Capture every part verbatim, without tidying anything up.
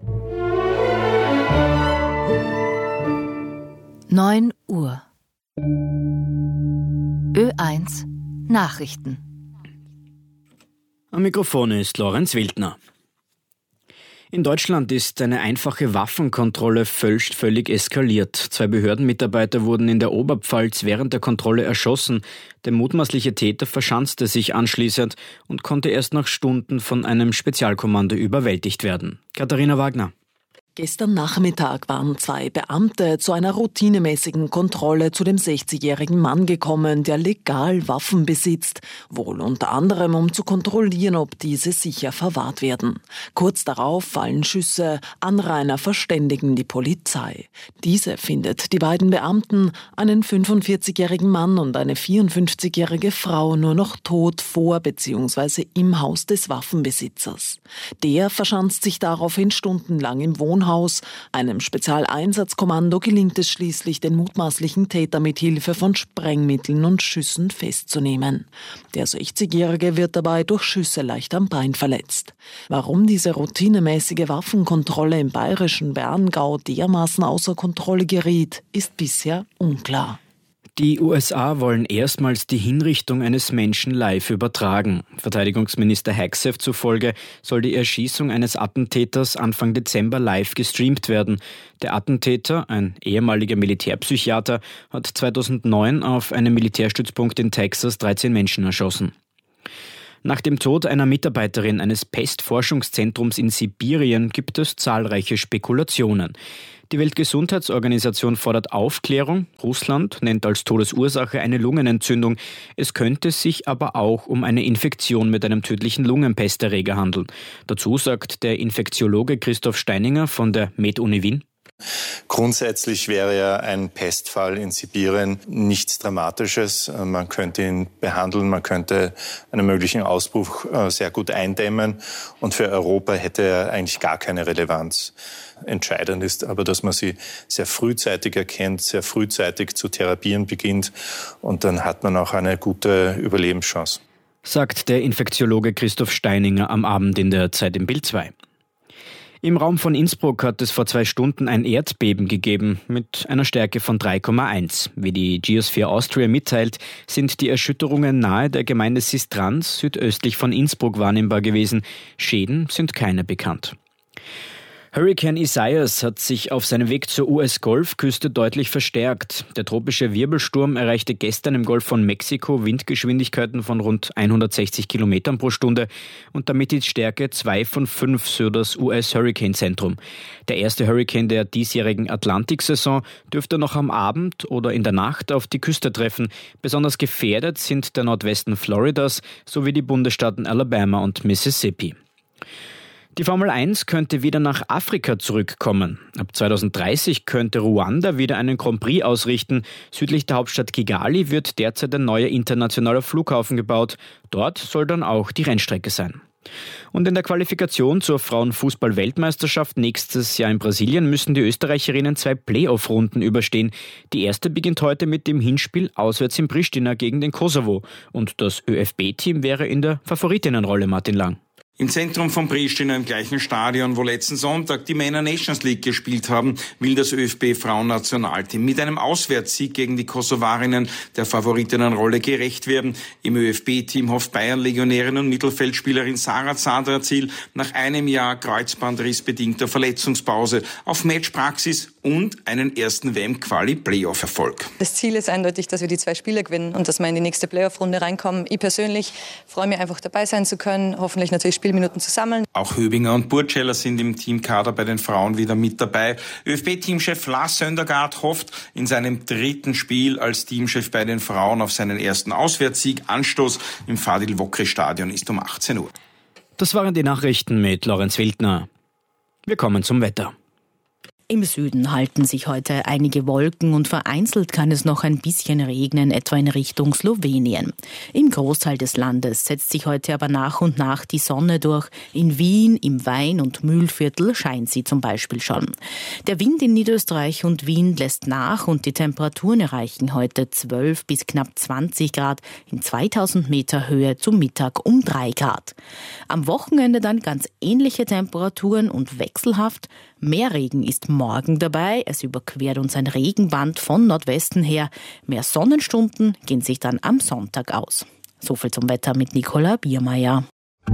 neun Uhr. Ö eins Nachrichten. Am Mikrofon ist Lorenz Wildner. In Deutschland ist eine einfache Waffenkontrolle völlig eskaliert. Zwei Behördenmitarbeiter wurden in der Oberpfalz während der Kontrolle erschossen. Der mutmaßliche Täter verschanzte sich anschließend und konnte erst nach Stunden von einem Spezialkommando überwältigt werden. Katharina Wagner. Gestern Nachmittag waren zwei Beamte zu einer routinemäßigen Kontrolle zu dem sechzigjährigen Mann gekommen, der legal Waffen besitzt, wohl unter anderem um zu kontrollieren, ob diese sicher verwahrt werden. Kurz darauf fallen Schüsse, Anrainer verständigen die Polizei. Diese findet die beiden Beamten, einen fünfundvierzigjährigen Mann und eine vierundfünfzigjährige Frau, nur noch tot vor bzw. im Haus des Waffenbesitzers. Der verschanzt sich daraufhin stundenlang im Wohnhaus. Einem Spezialeinsatzkommando gelingt es schließlich, den mutmaßlichen Täter mit Hilfe von Sprengmitteln und Schüssen festzunehmen. Der sechzigjährige wird dabei durch Schüsse leicht am Bein verletzt. Warum diese routinemäßige Waffenkontrolle im bayerischen Berngau dermaßen außer Kontrolle geriet, ist bisher unklar. Die U S A wollen erstmals die Hinrichtung eines Menschen live übertragen. Verteidigungsminister Hegseth zufolge soll die Erschießung eines Attentäters Anfang Dezember live gestreamt werden. Der Attentäter, ein ehemaliger Militärpsychiater, hat zweitausendneun auf einem Militärstützpunkt in Texas dreizehn Menschen erschossen. Nach dem Tod einer Mitarbeiterin eines Pestforschungszentrums in Sibirien gibt es zahlreiche Spekulationen. Die Weltgesundheitsorganisation fordert Aufklärung. Russland nennt als Todesursache eine Lungenentzündung. Es könnte sich aber auch um eine Infektion mit einem tödlichen Lungenpesterreger handeln. Dazu sagt der Infektiologe Christoph Steininger von der Med-Uni Wien: Grundsätzlich wäre ja ein Pestfall in Sibirien nichts Dramatisches. Man könnte ihn behandeln, man könnte einen möglichen Ausbruch sehr gut eindämmen und für Europa hätte er eigentlich gar keine Relevanz. Entscheidend ist aber, dass man sie sehr frühzeitig erkennt, sehr frühzeitig zu therapieren beginnt und dann hat man auch eine gute Überlebenschance. Sagt der Infektiologe Christoph Steininger am Abend in der Zeit im Bild zwei. Im Raum von Innsbruck hat es vor zwei Stunden ein Erdbeben gegeben mit einer Stärke von drei Komma eins. Wie die Geosphere Austria mitteilt, sind die Erschütterungen nahe der Gemeinde Sistrans südöstlich von Innsbruck wahrnehmbar gewesen. Schäden sind keine bekannt. Hurrikan Isaias hat sich auf seinem Weg zur U S-Golfküste deutlich verstärkt. Der tropische Wirbelsturm erreichte gestern im Golf von Mexiko Windgeschwindigkeiten von rund hundertsechzig Kilometern pro Stunde und damit die Stärke zwei von fünf, so das U S-Hurricane-Zentrum. Der erste Hurrikan der diesjährigen Atlantiksaison dürfte noch am Abend oder in der Nacht auf die Küste treffen. Besonders gefährdet sind der Nordwesten Floridas sowie die Bundesstaaten Alabama und Mississippi. Die Formel eins könnte wieder nach Afrika zurückkommen. Ab zweitausenddreißig könnte Ruanda wieder einen Grand Prix ausrichten. Südlich der Hauptstadt Kigali wird derzeit ein neuer internationaler Flughafen gebaut. Dort soll dann auch die Rennstrecke sein. Und in der Qualifikation zur Frauenfußball-Weltmeisterschaft nächstes Jahr in Brasilien müssen die Österreicherinnen zwei Playoff-Runden überstehen. Die erste beginnt heute mit dem Hinspiel auswärts in Pristina gegen den Kosovo. Und das ÖFB-Team wäre in der Favoritinnenrolle, Martin Lang. Im Zentrum von Pristina, im gleichen Stadion, wo letzten Sonntag die Männer Nations League gespielt haben, will das ÖFB-Frauennationalteam mit einem Auswärtssieg gegen die Kosovarinnen der Favoritinnenrolle gerecht werden. Im ÖFB-Team hofft Bayern-Legionärin und Mittelfeldspielerin Sarah Zadrazil nach einem Jahr kreuzbandrissbedingter Verletzungspause auf Matchpraxis und einen ersten W M-Quali-Playoff-Erfolg. Das Ziel ist eindeutig, dass wir die zwei Spiele gewinnen und dass wir in die nächste Playoff-Runde reinkommen. Ich persönlich freue mich einfach dabei sein zu können, hoffentlich natürlich Spielminuten zu sammeln. Auch Höbinger und Burtscheller sind im Teamkader bei den Frauen wieder mit dabei. ÖFB-Teamchef Lars Söndergaard hofft in seinem dritten Spiel als Teamchef bei den Frauen auf seinen ersten Auswärtssieg. Anstoß im Fadil-Wokre-Stadion ist um achtzehn Uhr. Das waren die Nachrichten mit Lorenz Wildner. Wir kommen zum Wetter. Im Süden halten sich heute einige Wolken und vereinzelt kann es noch ein bisschen regnen, etwa in Richtung Slowenien. Im Großteil des Landes setzt sich heute aber nach und nach die Sonne durch. In Wien, im Wein- und Mühlviertel scheint sie zum Beispiel schon. Der Wind in Niederösterreich und Wien lässt nach und die Temperaturen erreichen heute zwölf bis knapp zwanzig Grad, in zweitausend Meter Höhe zum Mittag um drei Grad. Am Wochenende dann ganz ähnliche Temperaturen und wechselhaft. Mehr Regen ist morgen dabei. Es überquert uns ein Regenband von Nordwesten her. Mehr Sonnenstunden gehen sich dann am Sonntag aus. Soviel zum Wetter mit Nicola Biermeier.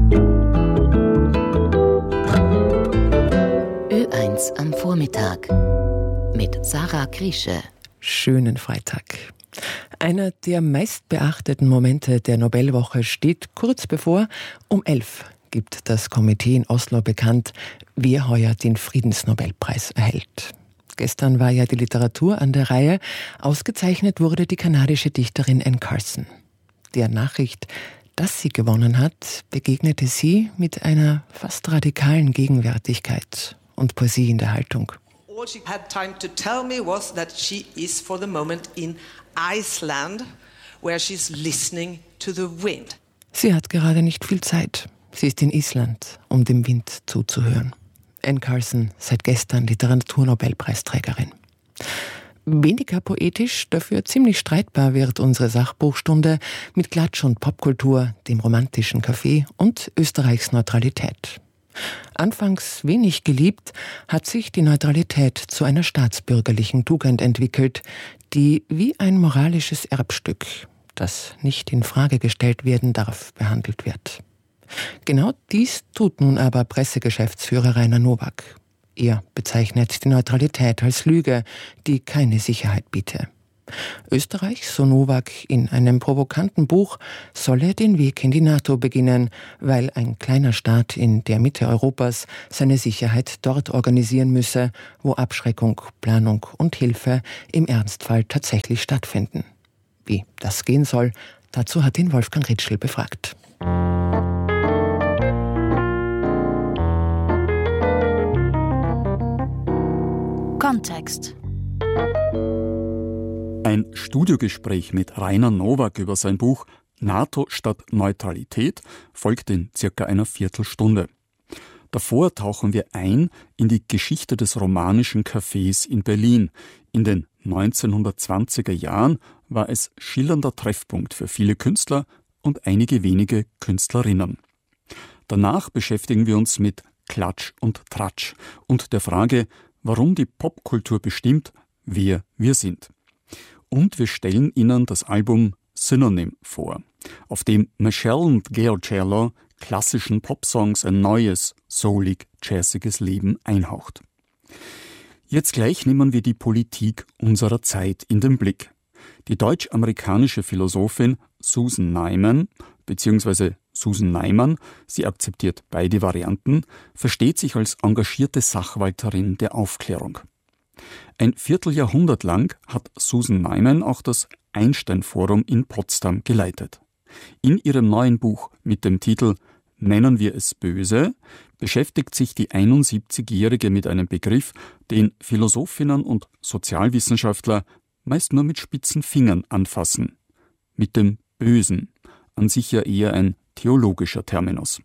Ö eins am Vormittag mit Sarah Griesche. Schönen Freitag. Einer der meistbeachteten Momente der Nobelwoche steht kurz bevor. Um elf gibt das Komitee in Oslo bekannt, wer heuer den Friedensnobelpreis erhält. Gestern war ja die Literatur an der Reihe. Ausgezeichnet wurde die kanadische Dichterin Anne Carson. Der Nachricht, dass sie gewonnen hat, begegnete sie mit einer fast radikalen Gegenwärtigkeit und Poesie in der Haltung. All she had time to tell me was that she is for the moment in Iceland, where she's listening to the wind. Sie hat gerade nicht viel Zeit. Sie ist in Island, um dem Wind zuzuhören. Anne Carson, seit gestern Literaturnobelpreisträgerin. Weniger poetisch, dafür ziemlich streitbar wird unsere Sachbuchstunde mit Klatsch und Popkultur, dem romantischen Café und Österreichs Neutralität. Anfangs wenig geliebt, hat sich die Neutralität zu einer staatsbürgerlichen Tugend entwickelt, die wie ein moralisches Erbstück, das nicht in Frage gestellt werden darf, behandelt wird. Genau dies tut nun aber Pressegeschäftsführer Rainer Nowak. Er bezeichnet die Neutralität als Lüge, die keine Sicherheit biete. Österreich, so Nowak in einem provokanten Buch, solle den Weg in die NATO beginnen, weil ein kleiner Staat in der Mitte Europas seine Sicherheit dort organisieren müsse, wo Abschreckung, Planung und Hilfe im Ernstfall tatsächlich stattfinden. Wie das gehen soll, dazu hat ihn Wolfgang Ritschl befragt. Kontext. Ein Studiogespräch mit Rainer Nowak über sein Buch NATO statt Neutralität folgt in circa einer Viertelstunde. Davor tauchen wir ein in die Geschichte des romanischen Cafés in Berlin. In den neunzehnhundertzwanziger Jahren war es schillernder Treffpunkt für viele Künstler und einige wenige Künstlerinnen. Danach beschäftigen wir uns mit Klatsch und Tratsch und der Frage, warum die Popkultur bestimmt, wer wir sind. Und wir stellen Ihnen das Album Synonym vor, auf dem Michelle und Georgello klassischen Popsongs ein neues, soulig, jazziges Leben einhaucht. Jetzt gleich nehmen wir die Politik unserer Zeit in den Blick. Die deutsch-amerikanische Philosophin Susan Neiman, beziehungsweise Susan Neiman, sie akzeptiert beide Varianten, versteht sich als engagierte Sachwalterin der Aufklärung. Ein Vierteljahrhundert lang hat Susan Neiman auch das Einstein-Forum in Potsdam geleitet. In ihrem neuen Buch mit dem Titel »Nennen wir es böse« beschäftigt sich die einundsiebzigjährige mit einem Begriff, den Philosophinnen und Sozialwissenschaftler meist nur mit spitzen Fingern anfassen. Mit dem Bösen, an sich ja eher ein theologischer Terminus.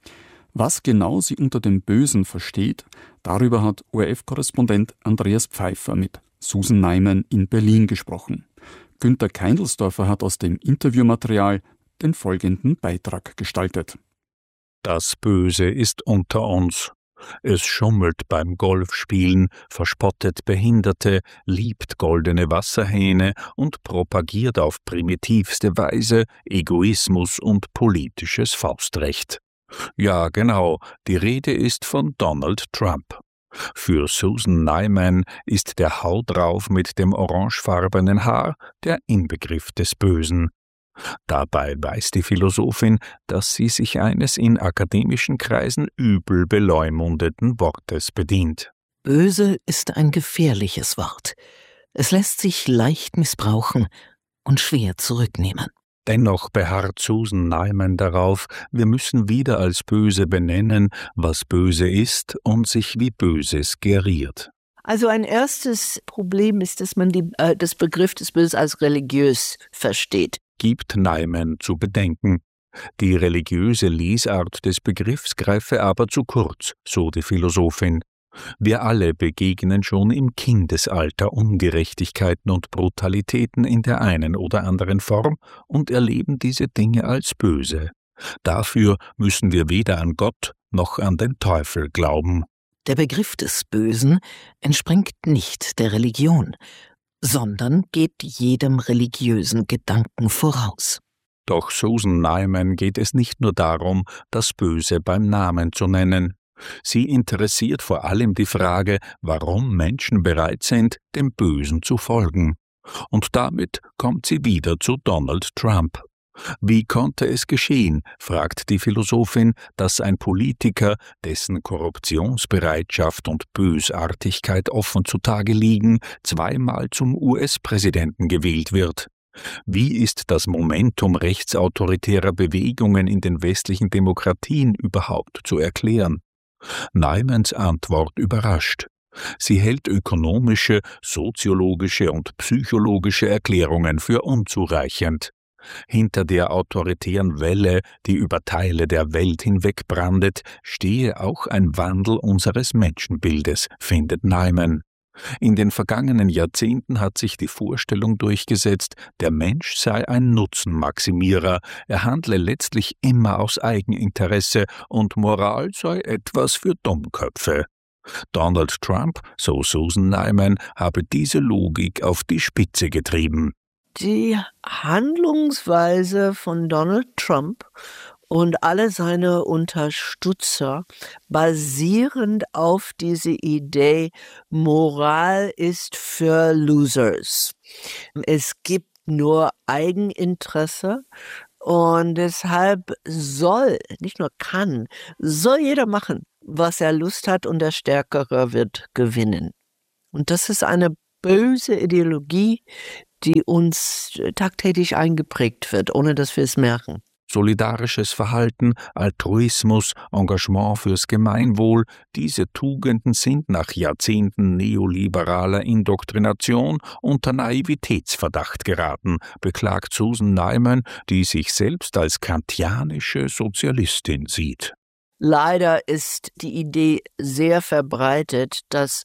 Was genau sie unter dem Bösen versteht, darüber hat O R F-Korrespondent Andreas Pfeiffer mit Susan Neiman in Berlin gesprochen. Günter Keindelsdorfer hat aus dem Interviewmaterial den folgenden Beitrag gestaltet. Das Böse ist unter uns. Es schummelt beim Golfspielen, verspottet Behinderte, liebt goldene Wasserhähne und propagiert auf primitivste Weise Egoismus und politisches Faustrecht. Ja, genau, die Rede ist von Donald Trump. Für Susan Neiman ist der Hau drauf mit dem orangefarbenen Haar der Inbegriff des Bösen. Dabei weiß die Philosophin, dass sie sich eines in akademischen Kreisen übel beleumundeten Wortes bedient. Böse ist ein gefährliches Wort. Es lässt sich leicht missbrauchen und schwer zurücknehmen. Dennoch beharrt Susan Neiman darauf, wir müssen wieder als böse benennen, was böse ist und sich wie Böses geriert. Also ein erstes Problem ist, dass man die, äh, das Begriff des Bösen als religiös versteht. Gibt Neiman zu bedenken. Die religiöse Lesart des Begriffs greife aber zu kurz, so die Philosophin. Wir alle begegnen schon im Kindesalter Ungerechtigkeiten und Brutalitäten in der einen oder anderen Form und erleben diese Dinge als böse. Dafür müssen wir weder an Gott noch an den Teufel glauben. Der Begriff des Bösen entspringt nicht der Religion, sondern geht jedem religiösen Gedanken voraus. Doch Susan Neiman geht es nicht nur darum, das Böse beim Namen zu nennen. Sie interessiert vor allem die Frage, warum Menschen bereit sind, dem Bösen zu folgen. Und damit kommt sie wieder zu Donald Trump. Wie konnte es geschehen, fragt die Philosophin, dass ein Politiker, dessen Korruptionsbereitschaft und Bösartigkeit offen zutage liegen, zweimal zum U S-Präsidenten gewählt wird? Wie ist das Momentum rechtsautoritärer Bewegungen in den westlichen Demokratien überhaupt zu erklären? Neimans Antwort überrascht. Sie hält ökonomische, soziologische und psychologische Erklärungen für unzureichend. Hinter der autoritären Welle, die über Teile der Welt hinweg brandet, stehe auch ein Wandel unseres Menschenbildes, findet Neiman. In den vergangenen Jahrzehnten hat sich die Vorstellung durchgesetzt, der Mensch sei ein Nutzenmaximierer, er handle letztlich immer aus Eigeninteresse und Moral sei etwas für Dummköpfe. Donald Trump, so Susan Neiman, habe diese Logik auf die Spitze getrieben. Die Handlungsweise von Donald Trump und alle seine Unterstützer basierend auf diese Idee, Moral ist für Losers. Es gibt nur Eigeninteresse und deshalb soll, nicht nur kann, soll jeder machen, was er Lust hat und der Stärkere wird gewinnen. Und das ist eine böse Ideologie, die uns tagtäglich eingeprägt wird, ohne dass wir es merken. Solidarisches Verhalten, Altruismus, Engagement fürs Gemeinwohl, diese Tugenden sind nach Jahrzehnten neoliberaler Indoktrination unter Naivitätsverdacht geraten, beklagt Susan Neiman, die sich selbst als kantianische Sozialistin sieht. Leider ist die Idee sehr verbreitet, dass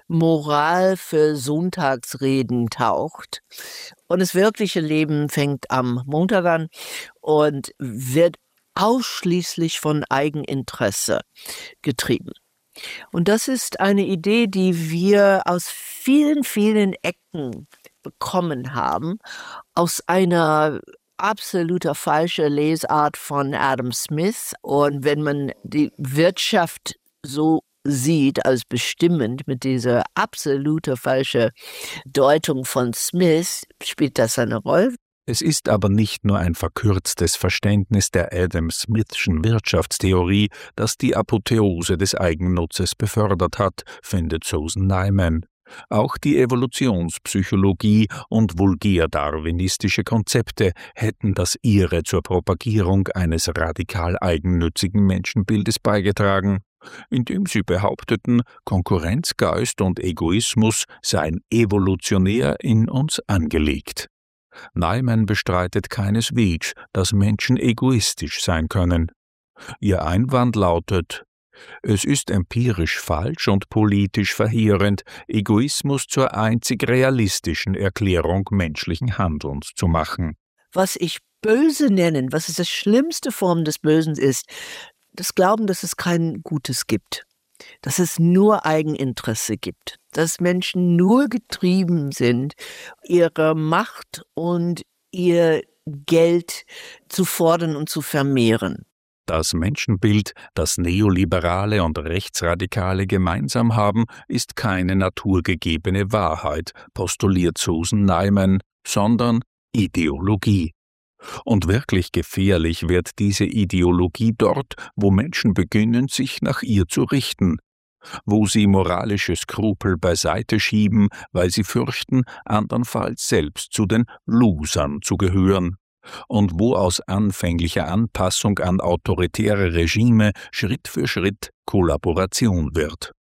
Moral für Sonntagsreden taucht und das wirkliche Leben fängt am Montag an und wird ausschließlich von Eigeninteresse getrieben. Und das ist eine Idee, die wir aus vielen, vielen Ecken bekommen haben, aus einer absoluter falsche Lesart von Adam Smith. Und wenn man die Wirtschaft so sieht als bestimmend mit dieser absolute falsche Deutung von Smith, spielt das eine Rolle. Es ist aber nicht nur ein verkürztes Verständnis der Adam Smithschen Wirtschaftstheorie, das die Apotheose des Eigennutzes befördert hat, findet Susan Neiman. Auch die Evolutionspsychologie und vulgär-darwinistische Konzepte hätten das ihre zur Propagierung eines radikal eigennützigen Menschenbildes beigetragen, indem sie behaupteten, Konkurrenzgeist und Egoismus seien evolutionär in uns angelegt. Neiman bestreitet keineswegs, dass Menschen egoistisch sein können. Ihr Einwand lautet: Es ist empirisch falsch und politisch verheerend, Egoismus zur einzig realistischen Erklärung menschlichen Handelns zu machen. Was ich böse nenne, was es das schlimmste Form des Bösen ist, das Glauben, dass es kein Gutes gibt, dass es nur Eigeninteresse gibt, dass Menschen nur getrieben sind, ihre Macht und ihr Geld zu fordern und zu vermehren. Das Menschenbild, das Neoliberale und Rechtsradikale gemeinsam haben, ist keine naturgegebene Wahrheit, postuliert Susan Neiman, sondern Ideologie. Und wirklich gefährlich wird diese Ideologie dort, wo Menschen beginnen, sich nach ihr zu richten, wo sie moralische Skrupel beiseite schieben, weil sie fürchten, andernfalls selbst zu den Losern zu gehören, und wo aus anfänglicher Anpassung an autoritäre Regime Schritt für Schritt Kollaboration wird.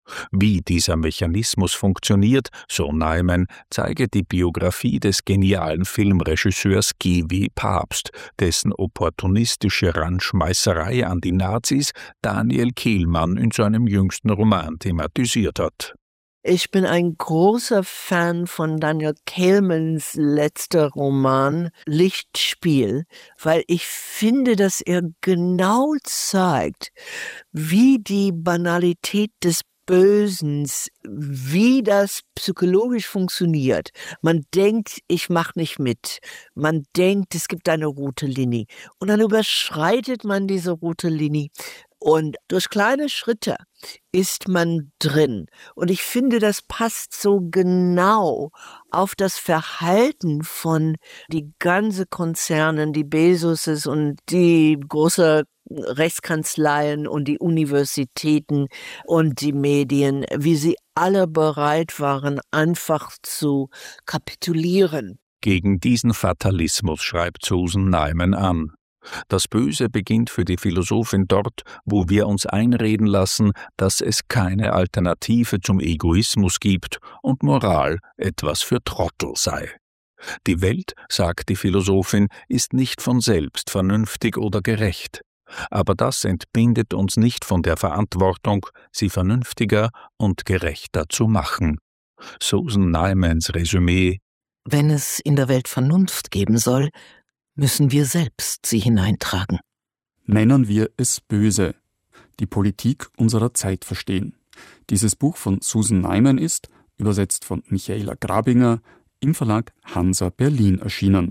Wie dieser Mechanismus funktioniert, so Neiman, zeige die Biografie des genialen Filmregisseurs G W Pabst, dessen opportunistische Randschmeißerei an die Nazis Daniel Kehlmann in seinem jüngsten Roman thematisiert hat. Ich bin ein großer Fan von Daniel Kehlmanns letzter Roman Lichtspiel, weil ich finde, dass er genau zeigt, wie die Banalität des Bösens, wie das psychologisch funktioniert. Man denkt, ich mache nicht mit. Man denkt, es gibt eine rote Linie. Und dann überschreitet man diese rote Linie. Und durch kleine Schritte ist man drin. Und ich finde, das passt so genau auf das Verhalten von die ganze Konzernen, die Bezoses und die große Rechtskanzleien und die Universitäten und die Medien, wie sie alle bereit waren, einfach zu kapitulieren. Gegen diesen Fatalismus schreibt Susan Neiman an. Das Böse beginnt für die Philosophin dort, wo wir uns einreden lassen, dass es keine Alternative zum Egoismus gibt und Moral etwas für Trottel sei. Die Welt, sagt die Philosophin, ist nicht von selbst vernünftig oder gerecht. Aber das entbindet uns nicht von der Verantwortung, sie vernünftiger und gerechter zu machen. Susan Neimans Resümee: Wenn es in der Welt Vernunft geben soll, müssen wir selbst sie hineintragen. Nennen wir es Böse. Die Politik unserer Zeit verstehen. Dieses Buch von Susan Neiman ist, übersetzt von Michaela Grabinger, im Verlag Hansa Berlin erschienen.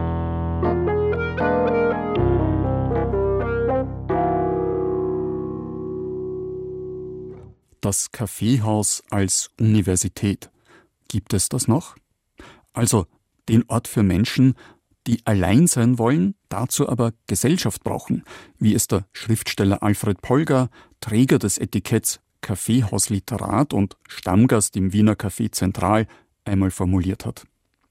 Das Kaffeehaus als Universität. Gibt es das noch? Also den Ort für Menschen, die allein sein wollen, dazu aber Gesellschaft brauchen, wie es der Schriftsteller Alfred Polger, Träger des Etiketts Kaffeehausliterat und Stammgast im Wiener Café Zentral, einmal formuliert hat.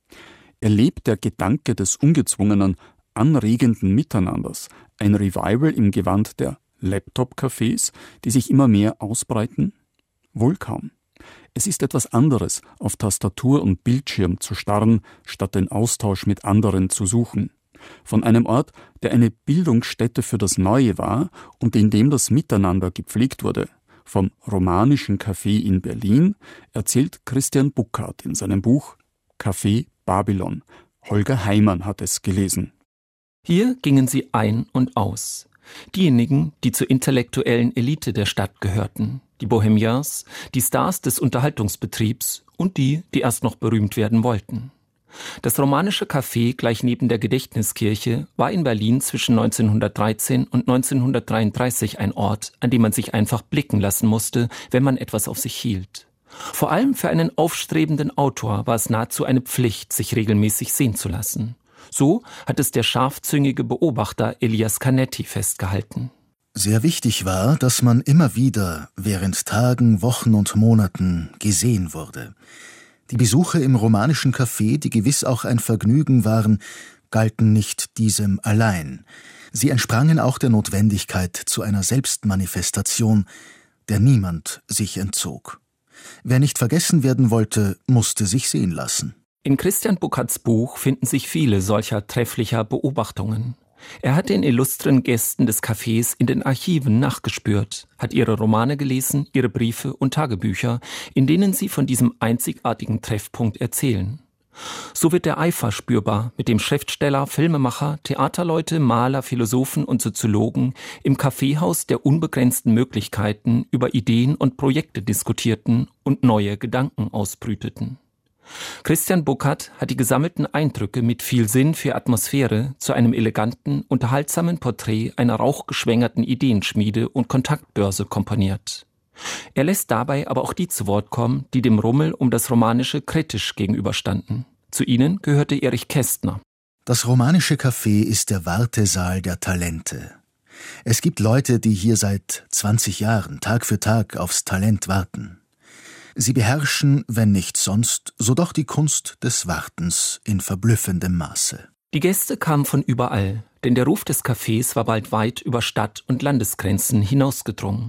Er lebt der Gedanke des ungezwungenen, anregenden Miteinanders, ein Revival im Gewand der Laptop-Cafés, die sich immer mehr ausbreiten? Wohl kaum. Es ist etwas anderes, auf Tastatur und Bildschirm zu starren, statt den Austausch mit anderen zu suchen. Von einem Ort, der eine Bildungsstätte für das Neue war und in dem das Miteinander gepflegt wurde, vom romanischen Café in Berlin, erzählt Christian Buckhardt in seinem Buch Café Babylon. Holger Heimann hat es gelesen. Hier gingen sie ein und aus. Diejenigen, die zur intellektuellen Elite der Stadt gehörten, die Bohemiens, die Stars des Unterhaltungsbetriebs und die, die erst noch berühmt werden wollten. Das romanische Café gleich neben der Gedächtniskirche war in Berlin zwischen neunzehnhundertdreizehn und neunzehnhundertdreiunddreißig ein Ort, an dem man sich einfach blicken lassen musste, wenn man etwas auf sich hielt. Vor allem für einen aufstrebenden Autor war es nahezu eine Pflicht, sich regelmäßig sehen zu lassen. So hat es der scharfzüngige Beobachter Elias Canetti festgehalten. Sehr wichtig war, dass man immer wieder während Tagen, Wochen und Monaten gesehen wurde. Die Besuche im romanischen Café, die gewiss auch ein Vergnügen waren, galten nicht diesem allein. Sie entsprangen auch der Notwendigkeit zu einer Selbstmanifestation, der niemand sich entzog. Wer nicht vergessen werden wollte, musste sich sehen lassen. In Christian Buckardts Buch finden sich viele solcher trefflicher Beobachtungen. Er hat den illustren Gästen des Cafés in den Archiven nachgespürt, hat ihre Romane gelesen, ihre Briefe und Tagebücher, in denen sie von diesem einzigartigen Treffpunkt erzählen. So wird der Eifer spürbar, mit dem Schriftsteller, Filmemacher, Theaterleute, Maler, Philosophen und Soziologen im Kaffeehaus der unbegrenzten Möglichkeiten über Ideen und Projekte diskutierten und neue Gedanken ausbrüteten. Christian Buckhardt hat die gesammelten Eindrücke mit viel Sinn für Atmosphäre zu einem eleganten, unterhaltsamen Porträt einer rauchgeschwängerten Ideenschmiede und Kontaktbörse komponiert. Er lässt dabei aber auch die zu Wort kommen, die dem Rummel um das Romanische kritisch gegenüberstanden. Zu ihnen gehörte Erich Kästner. Das romanische Café ist der Wartesaal der Talente. Es gibt Leute, die hier seit zwanzig Jahren Tag für Tag aufs Talent warten. Sie beherrschen, wenn nicht sonst, so doch die Kunst des Wartens in verblüffendem Maße. Die Gäste kamen von überall, denn der Ruf des Cafés war bald weit über Stadt- und Landesgrenzen hinausgedrungen.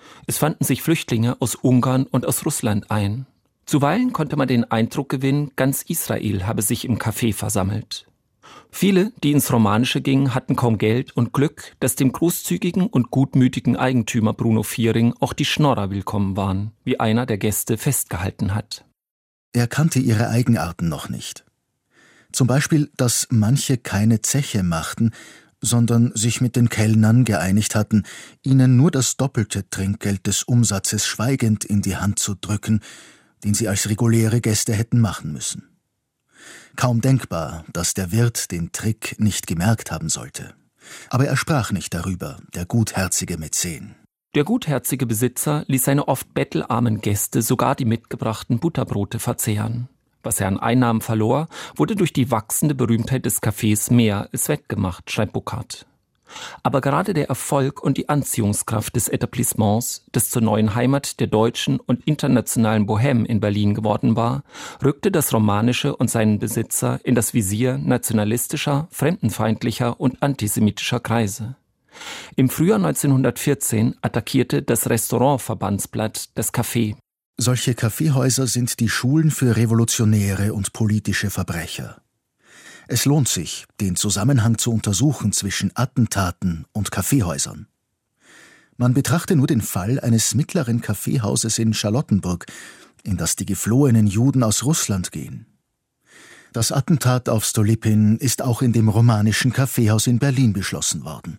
Es fanden sich Flüchtlinge aus Ungarn und aus Russland ein. Zuweilen konnte man den Eindruck gewinnen, ganz Israel habe sich im Café versammelt. Viele, die ins Romanische gingen, hatten kaum Geld und Glück, dass dem großzügigen und gutmütigen Eigentümer Bruno Viering auch die Schnorrer willkommen waren, wie einer der Gäste festgehalten hat. Er kannte ihre Eigenarten noch nicht. Zum Beispiel, dass manche keine Zeche machten, sondern sich mit den Kellnern geeinigt hatten, ihnen nur das doppelte Trinkgeld des Umsatzes schweigend in die Hand zu drücken, den sie als reguläre Gäste hätten machen müssen. Kaum denkbar, dass der Wirt den Trick nicht gemerkt haben sollte. Aber er sprach nicht darüber, der gutherzige Mäzen. Der gutherzige Besitzer ließ seine oft bettelarmen Gäste sogar die mitgebrachten Butterbrote verzehren. Was er an Einnahmen verlor, wurde durch die wachsende Berühmtheit des Cafés mehr als wettgemacht, schreibt Burckhardt. Aber gerade der Erfolg und die Anziehungskraft des Etablissements, das zur neuen Heimat der deutschen und internationalen Bohème in Berlin geworden war, rückte das Romanische und seinen Besitzer in das Visier nationalistischer, fremdenfeindlicher und antisemitischer Kreise. Im Frühjahr neunzehnhundertvierzehn attackierte das Restaurantverbandsblatt das Café. Solche Kaffeehäuser sind die Schulen für revolutionäre und politische Verbrecher. Es lohnt sich, den Zusammenhang zu untersuchen zwischen Attentaten und Kaffeehäusern. Man betrachte nur den Fall eines mittleren Kaffeehauses in Charlottenburg, in das die geflohenen Juden aus Russland gehen. Das Attentat auf Stolypin ist auch in dem romanischen Kaffeehaus in Berlin beschlossen worden.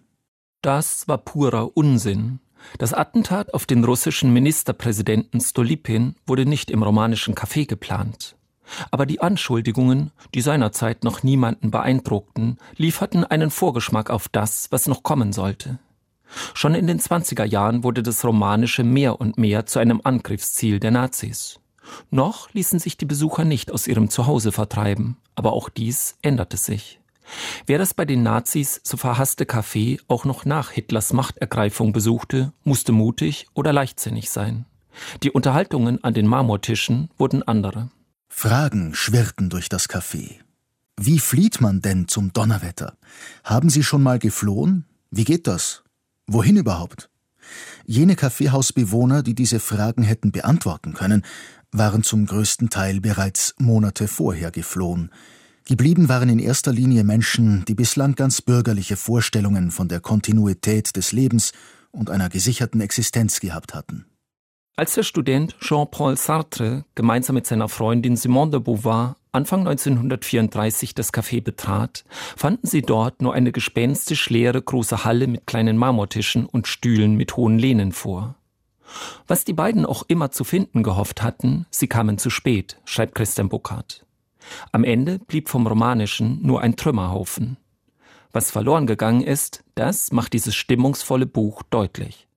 Das war purer Unsinn. Das Attentat auf den russischen Ministerpräsidenten Stolypin wurde nicht im romanischen Café geplant. Aber die Anschuldigungen, die seinerzeit noch niemanden beeindruckten, lieferten einen Vorgeschmack auf das, was noch kommen sollte. Schon in den zwanziger Jahren wurde das Romanische mehr und mehr zu einem Angriffsziel der Nazis. Noch ließen sich die Besucher nicht aus ihrem Zuhause vertreiben, aber auch dies änderte sich. Wer das bei den Nazis so verhasste Café auch noch nach Hitlers Machtergreifung besuchte, musste mutig oder leichtsinnig sein. Die Unterhaltungen an den Marmortischen wurden andere. Fragen schwirrten durch das Café. Wie flieht man denn zum Donnerwetter? Haben Sie schon mal geflohen? Wie geht das? Wohin überhaupt? Jene Kaffeehausbewohner, die diese Fragen hätten beantworten können, waren zum größten Teil bereits Monate vorher geflohen. Geblieben waren in erster Linie Menschen, die bislang ganz bürgerliche Vorstellungen von der Kontinuität des Lebens und einer gesicherten Existenz gehabt hatten. Als der Student Jean-Paul Sartre gemeinsam mit seiner Freundin Simone de Beauvoir Anfang neunzehnhundertvierunddreißig das Café betrat, fanden sie dort nur eine gespenstisch leere große Halle mit kleinen Marmortischen und Stühlen mit hohen Lehnen vor. Was die beiden auch immer zu finden gehofft hatten, sie kamen zu spät, schreibt Christian Burckhardt. Am Ende blieb vom Romanischen nur ein Trümmerhaufen. Was verloren gegangen ist, das macht dieses stimmungsvolle Buch deutlich.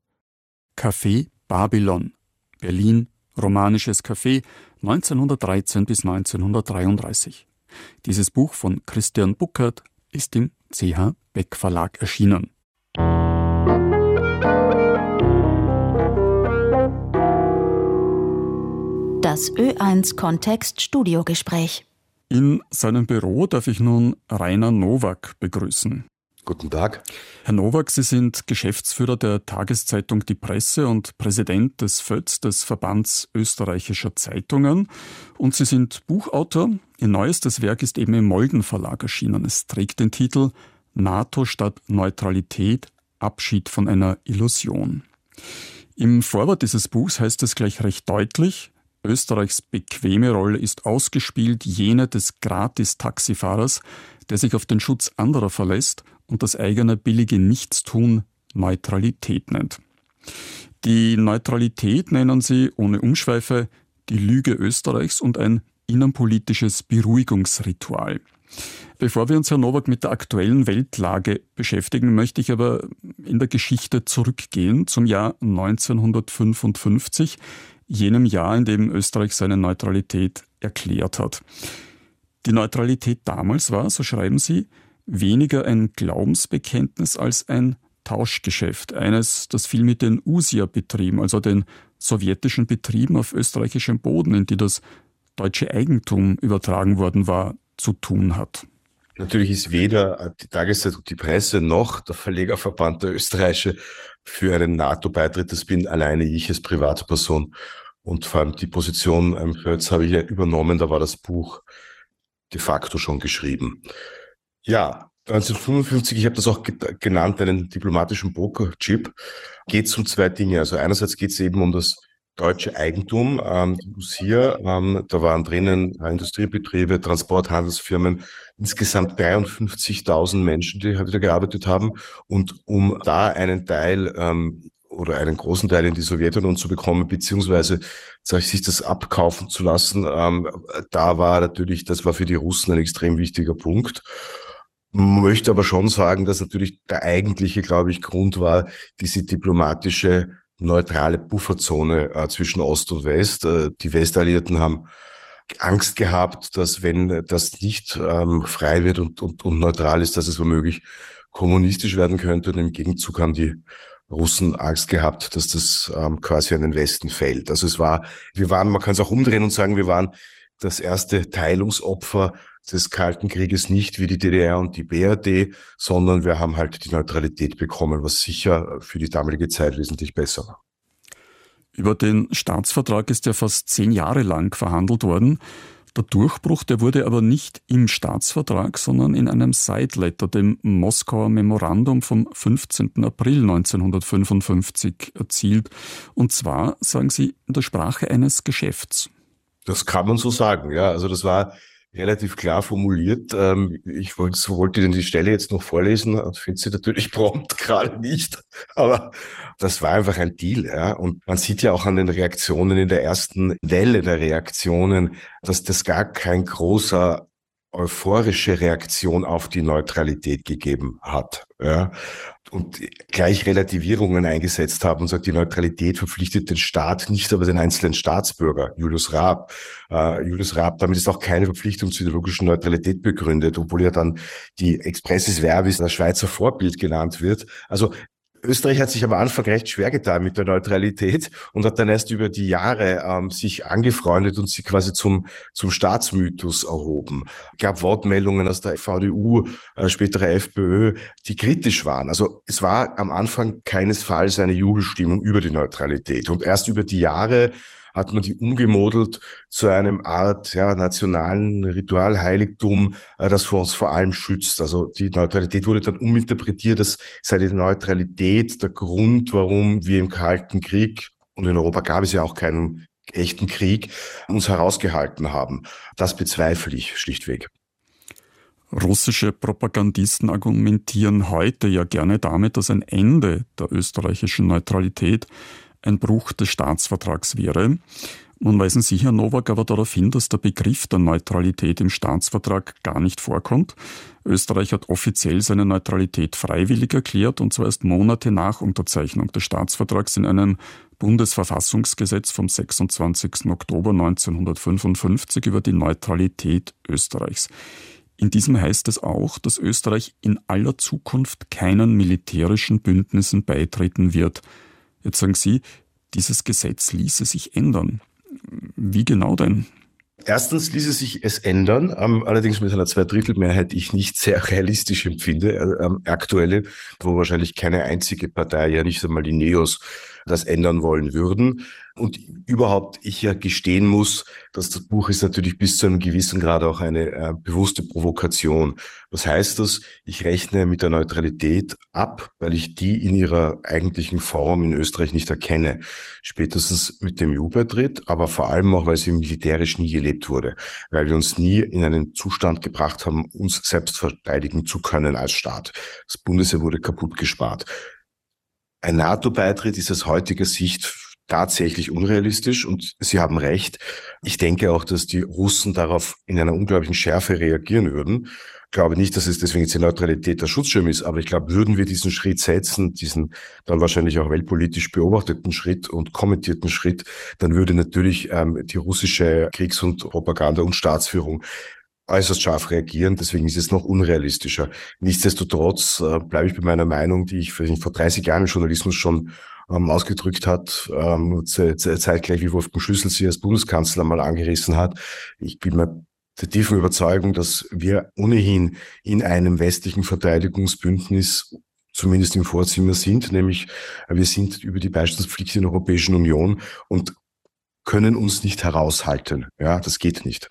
Café Babylon, Berlin, romanisches Café, neunzehnhundertdreizehn bis neunzehnhundertdreiunddreißig. Dieses Buch von Christian Burckhardt ist im C H Beck Verlag erschienen. Das Ö eins Kontext Studiogespräch. In seinem Büro darf ich nun Rainer Nowak begrüßen. Guten Tag. Herr Nowak, Sie sind Geschäftsführer der Tageszeitung Die Presse und Präsident des V Ö Z, des Verbands österreichischer Zeitungen. Und Sie sind Buchautor. Ihr neuestes Werk ist eben im Molden Verlag erschienen. Es trägt den Titel NATO statt Neutralität, Abschied von einer Illusion. Im Vorwort dieses Buchs heißt es gleich recht deutlich: Österreichs bequeme Rolle ist ausgespielt, jene des Gratis-Taxifahrers, der sich auf den Schutz anderer verlässt und das eigene billige Nichtstun Neutralität nennt. Die Neutralität nennen sie, ohne Umschweife, die Lüge Österreichs und ein innenpolitisches Beruhigungsritual. Bevor wir uns, Herr Nowak, mit der aktuellen Weltlage beschäftigen, möchte ich aber in der Geschichte zurückgehen zum Jahr neunzehnhundertfünfundfünfzig, jenem Jahr, in dem Österreich seine Neutralität erklärt hat. Die Neutralität damals war, so schreiben Sie, weniger ein Glaubensbekenntnis als ein Tauschgeschäft. Eines, das viel mit den Usia-Betrieben, also den sowjetischen Betrieben auf österreichischem Boden, in die das deutsche Eigentum übertragen worden war, zu tun hat. Natürlich ist weder die Tageszeit und die Presse noch der Verlegerverband der Österreichische für einen NATO-Beitritt. Das bin alleine ich als Privatperson. Und vor allem die Position am Fötz habe ich ja übernommen, da war das Buch de facto schon geschrieben. Ja, neunzehnhundertfünfundfünfzig, ich habe das auch genannt, einen diplomatischen Pokerchip, geht es um zwei Dinge. Also einerseits geht es eben um das deutsche Eigentum. Ähm, hier, ähm, da waren drinnen Industriebetriebe, Transporthandelsfirmen, insgesamt dreiundfünfzigtausend Menschen, die da gearbeitet haben. Und um da einen Teil ähm, oder einen großen Teil in die Sowjetunion zu bekommen, beziehungsweise sich das abkaufen zu lassen, ähm, da war natürlich, das war für die Russen ein extrem wichtiger Punkt. Möchte aber schon sagen, dass natürlich der eigentliche, glaube ich, Grund war, diese diplomatische neutrale Pufferzone äh, zwischen Ost und West. Äh, die Westalliierten haben Angst gehabt, dass wenn das nicht ähm, frei wird und, und, und neutral ist, dass es womöglich kommunistisch werden könnte. Und im Gegenzug haben die Russen Angst gehabt, dass das ähm, quasi an den Westen fällt. Also es war, wir waren, man kann es auch umdrehen und sagen, wir waren das erste Teilungsopfer des Kalten Krieges, nicht wie die D D R und die B R D, sondern wir haben halt die Neutralität bekommen, was sicher für die damalige Zeit wesentlich besser war. Über den Staatsvertrag ist ja fast zehn Jahre lang verhandelt worden. Der Durchbruch, der wurde aber nicht im Staatsvertrag, sondern in einem Side-Letter, dem Moskauer Memorandum vom fünfzehnten April neunzehnhundertfünfundfünfzig, erzielt. Und zwar, sagen Sie, in der Sprache eines Geschäfts. Das kann man so sagen, ja. Also das war relativ klar formuliert. Ich wollte, wollte Ihnen die Stelle jetzt noch vorlesen, finde sie natürlich prompt gerade nicht, aber das war einfach ein Deal, ja. Und man sieht ja auch an den Reaktionen in der ersten Welle der Reaktionen, dass das gar kein großer euphorische Reaktion auf die Neutralität gegeben hat, ja. Und gleich Relativierungen eingesetzt haben und sagt, die Neutralität verpflichtet den Staat, nicht aber den einzelnen Staatsbürger. Julius Raab. Äh, Julius Raab, damit ist auch keine Verpflichtung zur ideologischen Neutralität begründet, obwohl ja dann die Expressis Verbis das Schweizer Vorbild genannt wird. Also Österreich hat sich am Anfang recht schwer getan mit der Neutralität und hat dann erst über die Jahre ähm, sich angefreundet und sie quasi zum zum Staatsmythos erhoben. Es gab Wortmeldungen aus der V D U, äh, spätere FPÖ, die kritisch waren. Also es war am Anfang keinesfalls eine Jubelstimmung über die Neutralität. Und erst über die Jahre hat man die umgemodelt zu einem Art ja, nationalen Ritualheiligtum, äh, das uns vor allem schützt. Also die Neutralität wurde dann uminterpretiert, dass sei die Neutralität der Grund, warum wir im Kalten Krieg, und in Europa gab es ja auch keinen echten Krieg, uns herausgehalten haben. Das bezweifle ich schlichtweg. Russische Propagandisten argumentieren heute ja gerne damit, dass ein Ende der österreichischen Neutralität ein Bruch des Staatsvertrags wäre. Nun weisen Sie, Herr Nowak, aber darauf hin, dass der Begriff der Neutralität im Staatsvertrag gar nicht vorkommt. Österreich hat offiziell seine Neutralität freiwillig erklärt, und zwar erst Monate nach Unterzeichnung des Staatsvertrags in einem Bundesverfassungsgesetz vom sechsundzwanzigsten Oktober neunzehnhundertfünfundfünfzig über die Neutralität Österreichs. In diesem heißt es auch, dass Österreich in aller Zukunft keinen militärischen Bündnissen beitreten wird. Jetzt sagen Sie, dieses Gesetz ließe sich ändern. Wie genau denn? Erstens ließe sich es ändern, ähm, allerdings mit einer Zweidrittelmehrheit, die ich nicht sehr realistisch empfinde, äh, ähm, aktuelle, wo wahrscheinlich keine einzige Partei, ja nicht einmal die Neos, das ändern wollen würden. Und überhaupt ich ja gestehen muss, dass das Buch ist natürlich bis zu einem gewissen Grad auch eine äh, bewusste Provokation. Was heißt das? Ich rechne mit der Neutralität ab, weil ich die in ihrer eigentlichen Form in Österreich nicht erkenne. Spätestens mit dem E U-Beitritt, aber vor allem auch, weil sie militärisch nie gelebt wurde. Weil wir uns nie in einen Zustand gebracht haben, uns selbst verteidigen zu können als Staat. Das Bundesheer wurde kaputt gespart. Ein NATO-Beitritt ist aus heutiger Sicht tatsächlich unrealistisch und Sie haben recht. Ich denke auch, dass die Russen darauf in einer unglaublichen Schärfe reagieren würden. Ich glaube nicht, dass es deswegen jetzt die Neutralität der Schutzschirm ist, aber ich glaube, würden wir diesen Schritt setzen, diesen dann wahrscheinlich auch weltpolitisch beobachteten Schritt und kommentierten Schritt, dann würde natürlich ähm, die russische Kriegs- und Propaganda- und Staatsführung äußerst scharf reagieren, deswegen ist es noch unrealistischer. Nichtsdestotrotz äh, bleibe ich bei meiner Meinung, die ich vor dreißig Jahren im Journalismus schon ähm, ausgedrückt hat, ähm, zeitgleich wie Wolfgang Schüssel sie als Bundeskanzler mal angerissen hat. Ich bin mir der tiefen Überzeugung, dass wir ohnehin in einem westlichen Verteidigungsbündnis zumindest im Vorzimmer sind, nämlich wir sind über die Beistandspflicht in der Europäischen Union und können uns nicht heraushalten. Ja, das geht nicht.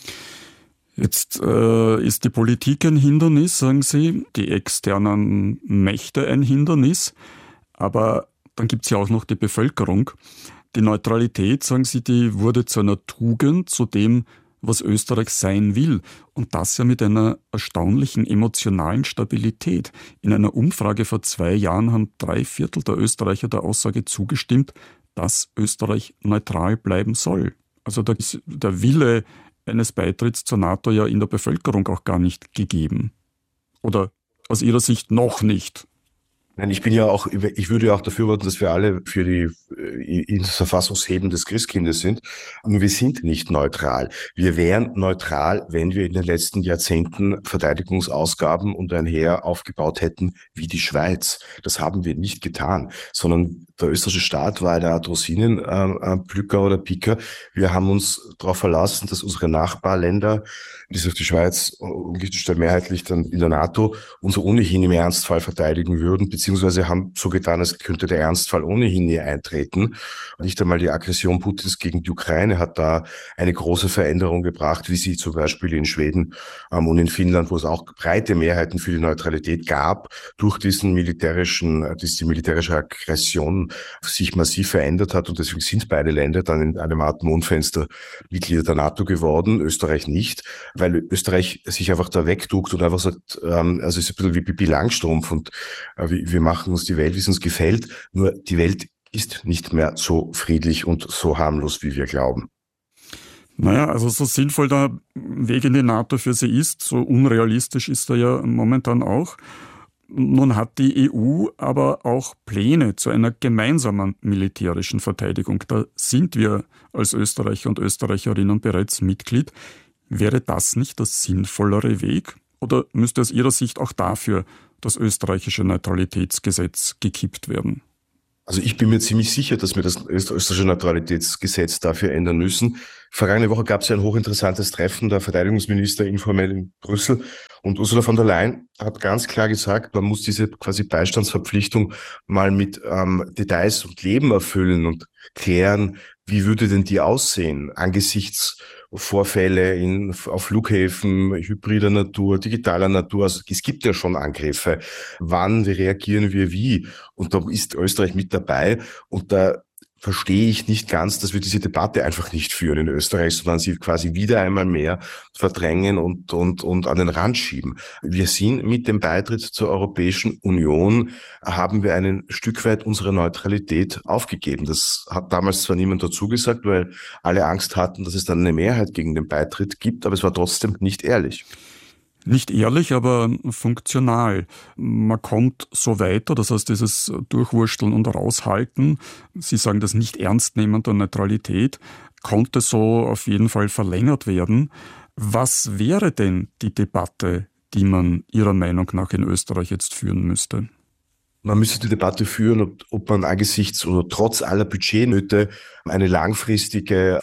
Jetzt äh, ist die Politik ein Hindernis, sagen Sie, die externen Mächte ein Hindernis, aber dann gibt es ja auch noch die Bevölkerung. Die Neutralität, sagen Sie, die wurde zu einer Tugend, zu dem, was Österreich sein will. Und das ja mit einer erstaunlichen emotionalen Stabilität. In einer Umfrage vor zwei Jahren haben drei Viertel der Österreicher der Aussage zugestimmt, dass Österreich neutral bleiben soll. Also da ist der Wille eines Beitritts zur NATO ja in der Bevölkerung auch gar nicht gegeben. Oder aus Ihrer Sicht noch nicht. Nein, ich bin ja auch, ich würde ja auch dafür warten, dass wir alle für die ins Verfassungsheben des Christkindes sind. Nur wir sind nicht neutral. Wir wären neutral, wenn wir in den letzten Jahrzehnten Verteidigungsausgaben und ein Heer aufgebaut hätten wie die Schweiz. Das haben wir nicht getan, sondern der österreichische Staat war eine Art Rosinenpflücker oder Picker. Wir haben uns darauf verlassen, dass unsere Nachbarländer, bis auf die Schweiz und Liechtenstein mehrheitlich dann in der NATO, uns ohnehin im Ernstfall verteidigen würden, beziehungsweise haben so getan, als könnte der Ernstfall ohnehin nie eintreten. Nicht einmal die Aggression Putins gegen die Ukraine hat da eine große Veränderung gebracht, wie sie zum Beispiel in Schweden ähm, und in Finnland, wo es auch breite Mehrheiten für die Neutralität gab, durch diesen militärischen, diese militärische Aggression sich massiv verändert hat. Und deswegen sind beide Länder dann in einem Art Mondfenster Mitglieder der NATO geworden, Österreich nicht, weil Österreich sich einfach da wegduckt und einfach sagt, ähm, also es ist ein bisschen wie Pippi Langstrumpf und äh, wir machen uns die Welt, wie es uns gefällt, nur die Welt ist nicht mehr so friedlich und so harmlos, wie wir glauben. Naja, also so sinnvoll der Weg in die NATO für sie ist, so unrealistisch ist er ja momentan auch. Nun hat die E U aber auch Pläne zu einer gemeinsamen militärischen Verteidigung. Da sind wir als Österreicher und Österreicherinnen bereits Mitglied. Wäre das nicht der sinnvollere Weg? Oder müsste aus Ihrer Sicht auch dafür das österreichische Neutralitätsgesetz gekippt werden? Also ich bin mir ziemlich sicher, dass wir das österreichische Neutralitätsgesetz dafür ändern müssen. Vergangene Woche gab es ja ein hochinteressantes Treffen der Verteidigungsminister informell in Brüssel und Ursula von der Leyen hat ganz klar gesagt, man muss diese quasi Beistandsverpflichtung mal mit ähm, Details und Leben erfüllen und klären, wie würde denn die aussehen angesichts Vorfälle in, auf Flughäfen, hybrider Natur, digitaler Natur. Also es gibt ja schon Angriffe. Wann reagieren wir wie? Und da ist Österreich mit dabei. Und da verstehe ich nicht ganz, dass wir diese Debatte einfach nicht führen in Österreich, sondern sie quasi wieder einmal mehr verdrängen und, und, und an den Rand schieben. Wir sind mit dem Beitritt zur Europäischen Union, haben wir ein Stück weit unsere Neutralität aufgegeben. Das hat damals zwar niemand dazu gesagt, weil alle Angst hatten, dass es dann eine Mehrheit gegen den Beitritt gibt, aber es war trotzdem nicht ehrlich. Nicht ehrlich, aber funktional. Man kommt so weiter, das heißt dieses Durchwursteln und Raushalten, Sie sagen das nicht ernst nehmen der Neutralität, konnte so auf jeden Fall verlängert werden. Was wäre denn die Debatte, die man Ihrer Meinung nach in Österreich jetzt führen müsste? Man müsste die Debatte führen, ob, ob man angesichts oder trotz aller Budgetnöte eine langfristige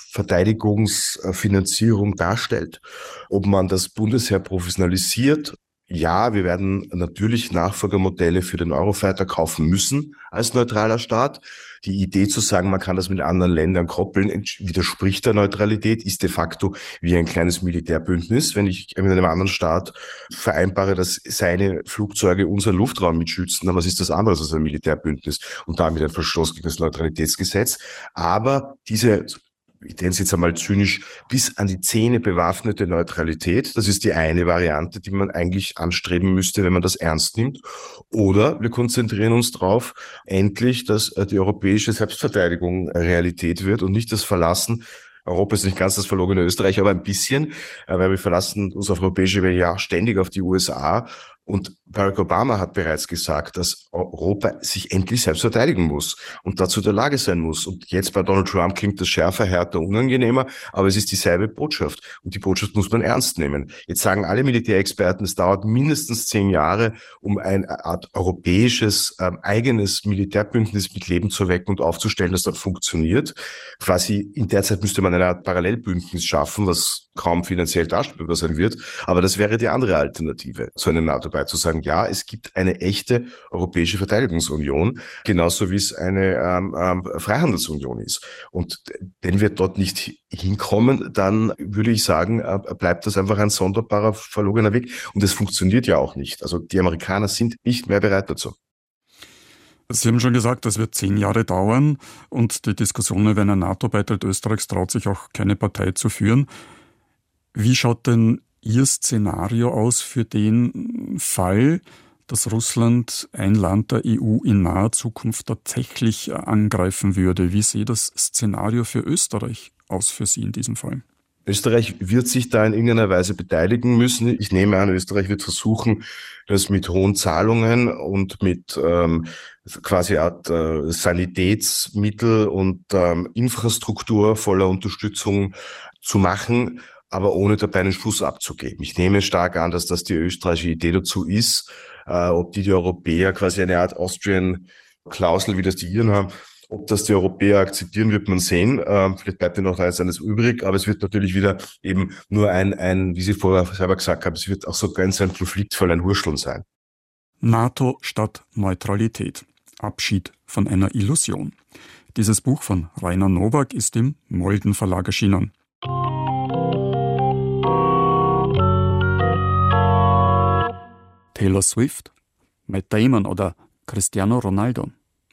Verteidigungsfinanzierung darstellt. Ob man das Bundesheer professionalisiert. Ja, wir werden natürlich Nachfolgermodelle für den Eurofighter kaufen müssen als neutraler Staat. Die Idee zu sagen, man kann das mit anderen Ländern koppeln, widerspricht der Neutralität, ist de facto wie ein kleines Militärbündnis. Wenn ich mit einem anderen Staat vereinbare, dass seine Flugzeuge unseren Luftraum mitschützen, dann was ist das anderes als ein Militärbündnis und damit ein Verstoß gegen das Neutralitätsgesetz. Aber diese, ich nenne es jetzt einmal zynisch, bis an die Zähne bewaffnete Neutralität, das ist die eine Variante, die man eigentlich anstreben müsste, wenn man das ernst nimmt. Oder wir konzentrieren uns darauf, endlich, dass die europäische Selbstverteidigung Realität wird und nicht das Verlassen. Europa ist nicht ganz das verlogene Österreich, aber ein bisschen, weil wir verlassen uns auf europäische Ebene ja ständig auf die U S A Und Barack Obama hat bereits gesagt, dass Europa sich endlich selbst verteidigen muss und dazu in der Lage sein muss. Und jetzt bei Donald Trump klingt das schärfer, härter, unangenehmer, aber es ist dieselbe Botschaft. Und die Botschaft muss man ernst nehmen. Jetzt sagen alle Militärexperten, es dauert mindestens zehn Jahre, um eine Art europäisches, ähm, eigenes Militärbündnis mit Leben zu erwecken und aufzustellen, das dann funktioniert. Quasi in der Zeit müsste man eine Art Parallelbündnis schaffen, was kaum finanziell darstellbar sein wird. Aber das wäre die andere Alternative zu einer NATO zu sagen, ja, es gibt eine echte europäische Verteidigungsunion, genauso wie es eine ähm, ähm, Freihandelsunion ist. Und wenn wir dort nicht hinkommen, dann würde ich sagen, äh, bleibt das einfach ein sonderbarer, verlogener Weg. Und es funktioniert ja auch nicht. Also die Amerikaner sind nicht mehr bereit dazu. Sie haben schon gesagt, das wird zehn Jahre dauern und die Diskussion über einen NATO-Beitritt Österreichs traut sich auch keine Partei zu führen. Wie schaut denn Ihr Szenario aus für den Fall, dass Russland ein Land der E U in naher Zukunft tatsächlich angreifen würde? Wie sieht das Szenario für Österreich aus für Sie in diesem Fall? Österreich wird sich da in irgendeiner Weise beteiligen müssen. Ich nehme an, Österreich wird versuchen, das mit hohen Zahlungen und mit ähm, quasi Art äh, Sanitätsmittel und ähm, Infrastruktur voller Unterstützung zu machen, aber ohne dabei einen Schuss abzugeben. Ich nehme stark an, dass das die österreichische Idee dazu ist. Äh, ob die die Europäer quasi eine Art Austrian-Klausel, wie das die Iren haben, ob das die Europäer akzeptieren, wird man sehen. Äh, vielleicht bleibt ja noch eines übrig, aber es wird natürlich wieder eben nur ein, ein, wie Sie vorher selber gesagt haben, es wird auch so ganz ein Konfliktfall, ein Hurscheln sein. NATO statt Neutralität. Abschied von einer Illusion. Dieses Buch von Rainer Nowak ist im Molden Verlag erschienen. Taylor Swift, Matt Damon oder Cristiano Ronaldo.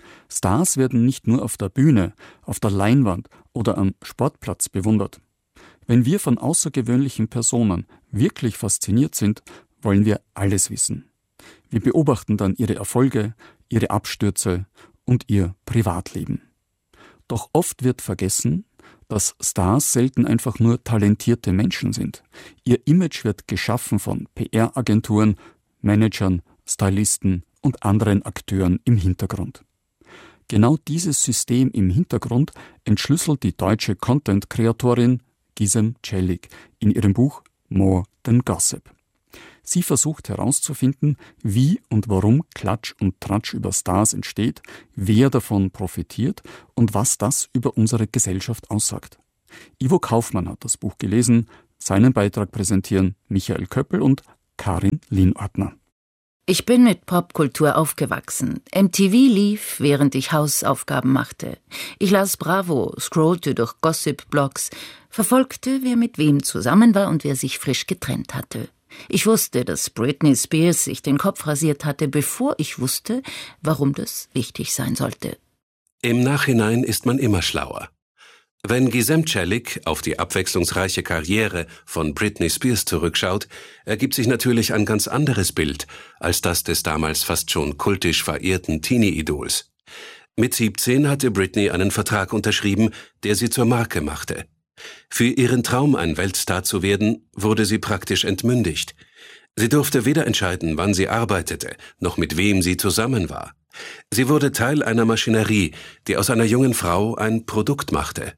Stars werden nicht nur auf der Bühne, auf der Leinwand oder am Sportplatz bewundert. Wenn wir von außergewöhnlichen Personen wirklich fasziniert sind, wollen wir alles wissen. Wir beobachten dann ihre Erfolge, ihre Abstürze und ihr Privatleben. Doch oft wird vergessen, dass Stars selten einfach nur talentierte Menschen sind. Ihr Image wird geschaffen von P R-Agenturen, Managern, Stylisten und anderen Akteuren im Hintergrund. Genau dieses System im Hintergrund entschlüsselt die deutsche Content-Kreatorin Gizem Celik in ihrem Buch More Than Gossip. Sie versucht herauszufinden, wie und warum Klatsch und Tratsch über Stars entsteht, wer davon profitiert und was das über unsere Gesellschaft aussagt. Ivo Kaufmann hat das Buch gelesen, seinen Beitrag präsentieren Michael Köppel und Karin Lienordner. Ich bin mit Popkultur aufgewachsen. M T V lief, während ich Hausaufgaben machte. Ich las Bravo, scrollte durch Gossip-Blogs, verfolgte, wer mit wem zusammen war und wer sich frisch getrennt hatte. Ich wusste, dass Britney Spears sich den Kopf rasiert hatte, bevor ich wusste, warum das wichtig sein sollte. Im Nachhinein ist man immer schlauer. Wenn Gizem Celik auf die abwechslungsreiche Karriere von Britney Spears zurückschaut, ergibt sich natürlich ein ganz anderes Bild als das des damals fast schon kultisch verehrten Teenie-Idols. Mit siebzehn hatte Britney einen Vertrag unterschrieben, der sie zur Marke machte. Für ihren Traum, ein Weltstar zu werden, wurde sie praktisch entmündigt. Sie durfte weder entscheiden, wann sie arbeitete, noch mit wem sie zusammen war. Sie wurde Teil einer Maschinerie, die aus einer jungen Frau ein Produkt machte.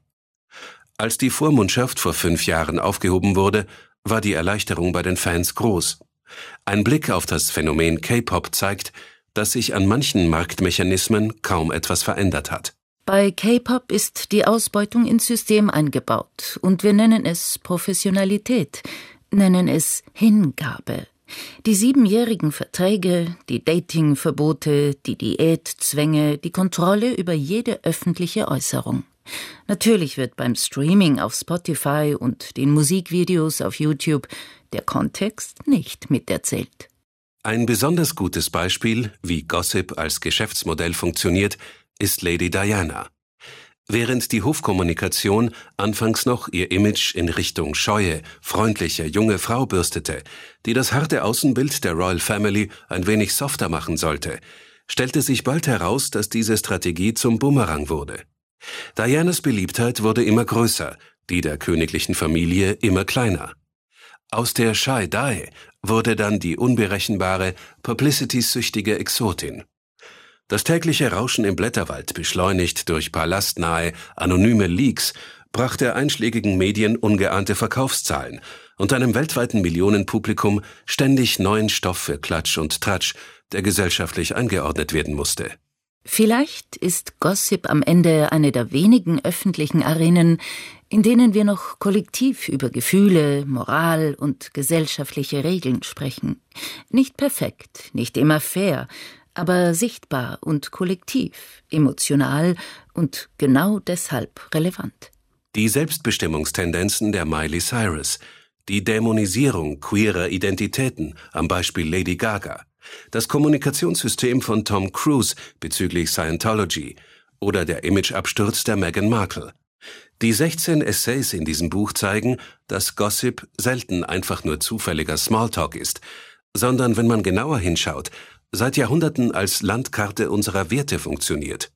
Als die Vormundschaft vor fünf Jahren aufgehoben wurde, war die Erleichterung bei den Fans groß. Ein Blick auf das Phänomen K-Pop zeigt, dass sich an manchen Marktmechanismen kaum etwas verändert hat. Bei K-Pop ist die Ausbeutung ins System eingebaut und wir nennen es Professionalität, nennen es Hingabe. Die siebenjährigen Verträge, die Datingverbote, die Diätzwänge, die Kontrolle über jede öffentliche Äußerung. Natürlich wird beim Streaming auf Spotify und den Musikvideos auf YouTube der Kontext nicht miterzählt. Ein besonders gutes Beispiel, wie Gossip als Geschäftsmodell funktioniert, ist Lady Diana. Während die Hofkommunikation anfangs noch ihr Image in Richtung scheue, freundliche, junge Frau bürstete, die das harte Außenbild der Royal Family ein wenig softer machen sollte, stellte sich bald heraus, dass diese Strategie zum Bumerang wurde. Dianas Beliebtheit wurde immer größer, die der königlichen Familie immer kleiner. Aus der Shy Dai wurde dann die unberechenbare, publicity-süchtige Exotin. Das tägliche Rauschen im Blätterwald, beschleunigt durch palastnahe, anonyme Leaks, brachte einschlägigen Medien ungeahnte Verkaufszahlen und einem weltweiten Millionenpublikum ständig neuen Stoff für Klatsch und Tratsch, der gesellschaftlich eingeordnet werden musste. Vielleicht ist Gossip am Ende eine der wenigen öffentlichen Arenen, in denen wir noch kollektiv über Gefühle, Moral und gesellschaftliche Regeln sprechen. Nicht perfekt, nicht immer fair, aber sichtbar und kollektiv, emotional und genau deshalb relevant. Die Selbstbestimmungstendenzen der Miley Cyrus, die Dämonisierung queerer Identitäten am Beispiel Lady Gaga, das Kommunikationssystem von Tom Cruise bezüglich Scientology oder der Imageabsturz der Meghan Markle. Die sechzehn Essays in diesem Buch zeigen, dass Gossip selten einfach nur zufälliger Smalltalk ist, sondern, wenn man genauer hinschaut, seit Jahrhunderten als Landkarte unserer Werte funktioniert.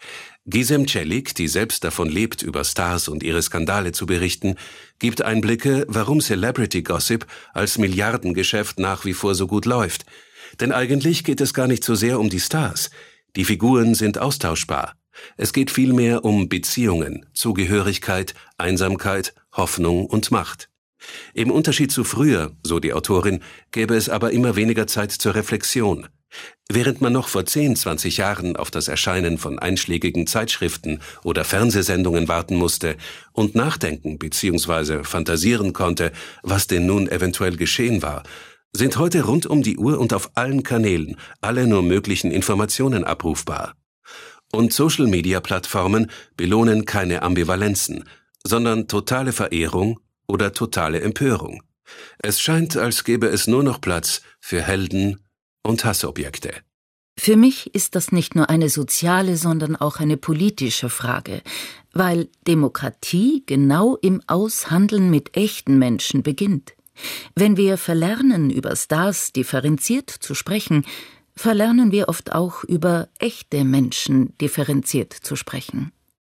Gizem Celik, die selbst davon lebt, über Stars und ihre Skandale zu berichten, gibt Einblicke, warum Celebrity Gossip als Milliardengeschäft nach wie vor so gut läuft. Denn eigentlich geht es gar nicht so sehr um die Stars. Die Figuren sind austauschbar. Es geht vielmehr um Beziehungen, Zugehörigkeit, Einsamkeit, Hoffnung und Macht. Im Unterschied zu früher, so die Autorin, gäbe es aber immer weniger Zeit zur Reflexion. Während man noch vor zehn, zwanzig Jahren auf das Erscheinen von einschlägigen Zeitschriften oder Fernsehsendungen warten musste und nachdenken bzw. fantasieren konnte, was denn nun eventuell geschehen war, sind heute rund um die Uhr und auf allen Kanälen alle nur möglichen Informationen abrufbar. Und Social-Media-Plattformen belohnen keine Ambivalenzen, sondern totale Verehrung oder totale Empörung. Es scheint, als gäbe es nur noch Platz für Helden und Hassobjekte. Für mich ist das nicht nur eine soziale, sondern auch eine politische Frage, weil Demokratie genau im Aushandeln mit echten Menschen beginnt. Wenn wir verlernen, über Stars differenziert zu sprechen, verlernen wir oft auch über echte Menschen differenziert zu sprechen.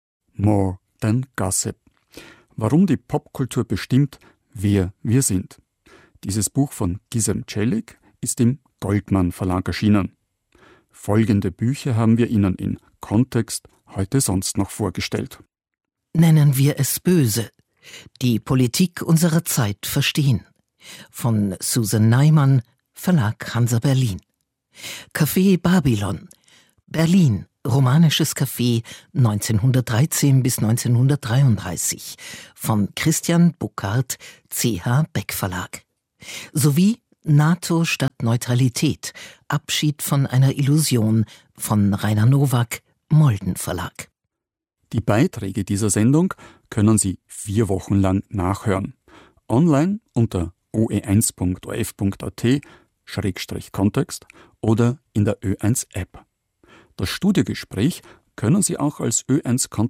More than Gossip. Warum die Popkultur bestimmt, wer wir sind. Dieses Buch von Gizem Celik ist im Goldmann Verlag erschienen. Folgende Bücher haben wir Ihnen in Kontext heute sonst noch vorgestellt. Nennen wir es böse. Die Politik unserer Zeit verstehen. Von Susan Neiman, Verlag Hansa Berlin. Café Babylon. Berlin. Romanisches Café neunzehnhundertdreizehn bis neunzehnhundertdreiunddreißig von Christian Buckhardt, C H Beck Verlag. Sowie NATO statt Neutralität. Abschied von einer Illusion von Rainer Nowak, Molden Verlag. Die Beiträge dieser Sendung können Sie vier Wochen lang nachhören. Online unter o e eins punkt o f punkt a t Schrägstrich Kontext oder in der Ö eins App. Das Studiogespräch können Sie auch als Ö eins Kontext